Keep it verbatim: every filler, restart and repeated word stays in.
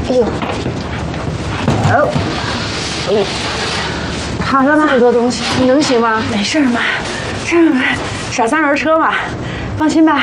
哎呦，哦，哎，好了吗？这么多东西，你能行吗？ 没事嘛，这傻三轮车嘛，放心吧。